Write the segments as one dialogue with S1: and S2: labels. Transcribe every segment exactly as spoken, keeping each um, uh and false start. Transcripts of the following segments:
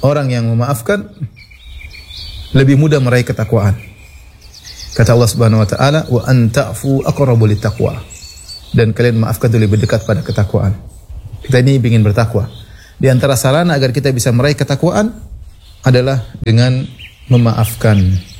S1: orang yang memaafkan lebih mudah meraih ketakwaan. Kata Allah Subhanahu wa taala, "Wa an ta'fu aqrabu littaqwa." Dan kalian maafkan itu lebih dekat pada ketakwaan. Kita ini ingin bertakwa. Di antara sarana agar kita bisa meraih ketakwaan adalah dengan memaafkan.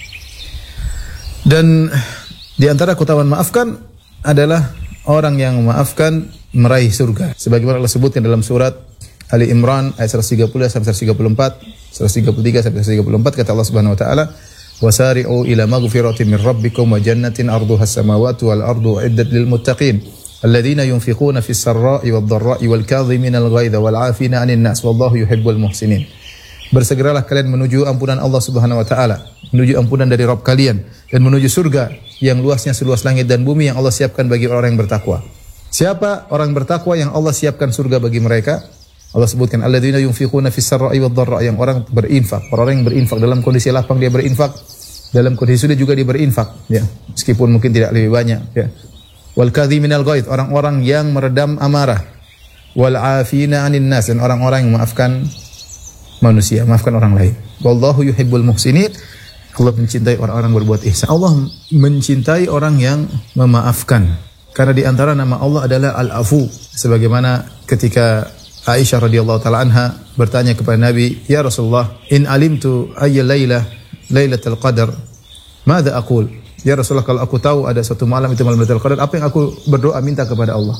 S1: Dan di antara keutamaan maafkan adalah orang yang memaafkan meraih surga. Sebagaimana Allah sebutkan dalam surat Ali Imran ayat seratus tiga puluh sampai seratus tiga puluh empat, seratus tiga puluh tiga sampai seratus tiga puluh empat, kata Allah Subhanahu wa taala, "Wasari'u ila maghfiratin min rabbikum wa jannatin arduha as-samawati wal ardu uiddat lil muttaqin alladzina yunfiquna fis sarra'i wad dharra'i wal kadhimina al ghaidha wal 'afina 'anil nas wallahu yuhibbul muhsinin." Bersegeralah kalian menuju ampunan Allah Subhanahu wa taala, menuju ampunan dari Rabb kalian dan menuju surga yang luasnya seluas langit dan bumi yang Allah siapkan bagi orang yang bertakwa. Siapa orang bertakwa yang Allah siapkan surga bagi mereka? Allah sebutkan alladzina yunfiquna fis sarra'i wad dharra'i, yang orang berinfak, orang yang berinfak dalam kondisi lapang dia berinfak, dalam kondisi sulit juga dia berinfak, ya, meskipun mungkin tidak lebih banyak, ya. Wal kadhiminal ghaidh, orang-orang yang meredam amarah. Wal 'afina 'anil nas, dan orang-orang yang memaafkan manusia, maafkan orang lain. Wallahu yuhibbul muhsinin. Allah mencintai orang-orang berbuat ihsan. Allah mencintai orang yang memaafkan. Karena di antara nama Allah adalah Al-Afu. Sebagaimana ketika Aisyah radhiyallahu taala anha bertanya kepada Nabi, "Ya Rasulullah, in alimtu ayya lailah lailatul qadar, madza aqul?" Ya Rasulullah, kalau aku tahu ada suatu malam itu malam Lailatul Qadar, apa yang aku berdoa minta kepada Allah?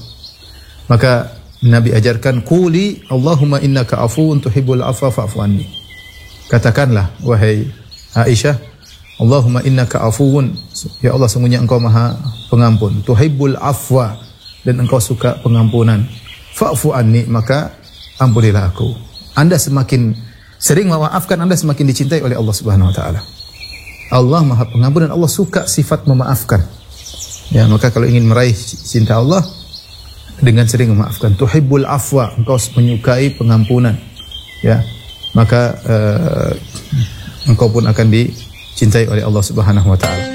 S1: Maka Nabi ajarkan, "Quli Allahumma innaka afuwun tuhibbul afwa fa'fu anni." Katakanlah, wahai Aisyah, Allahumma innaka afuwun, ya Allah sungguhnya engkau maha pengampun, tuhibbul afwa, dan engkau suka pengampunan, fa'fu anni, maka ampunilah aku. Anda semakin sering memaafkan, Anda semakin dicintai oleh Allah Subhanahu wa taala. Allah maha pengampun dan Allah suka sifat memaafkan. Ya, maka kalau ingin meraih cinta Allah, dengan sering memaafkan. Tuhibbul afwa, engkau menyukai pengampunan, ya, maka uh, engkau pun akan dicintai oleh Allah Subhanahu wa taala.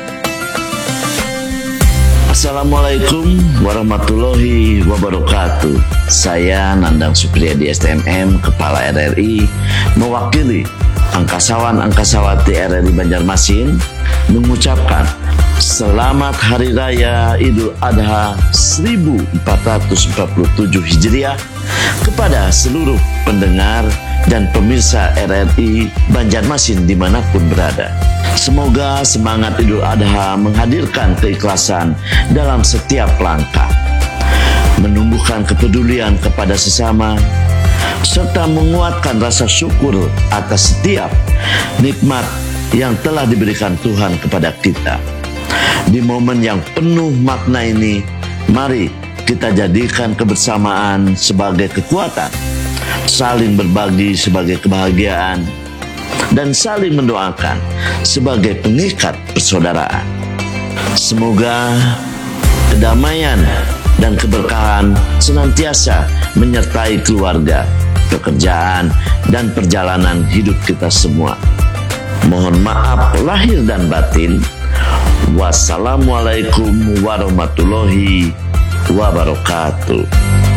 S2: Assalamualaikum warahmatullahi wabarakatuh. Saya Nandang Supriyadi S T M M, Kepala R R I, mewakili angkasawan-angkasawati R R I Banjarmasin mengucapkan Selamat Hari Raya Idul Adha seribu empat ratus empat puluh tujuh Hijriah kepada seluruh pendengar dan pemirsa R R I Banjarmasin dimanapun berada. Semoga semangat Idul Adha menghadirkan keikhlasan dalam setiap langkah, menumbuhkan kepedulian kepada sesama, serta menguatkan rasa syukur atas setiap nikmat yang telah diberikan Tuhan kepada kita. Di momen yang penuh makna ini, mari kita jadikan kebersamaan sebagai kekuatan, saling berbagi sebagai kebahagiaan, dan saling mendoakan sebagai pengikat persaudaraan. Semoga kedamaian dan keberkahan senantiasa menyertai keluarga, pekerjaan, dan perjalanan hidup kita semua. Mohon maaf lahir dan batin. Wassalamualaikum warahmatullahi wabarakatuh.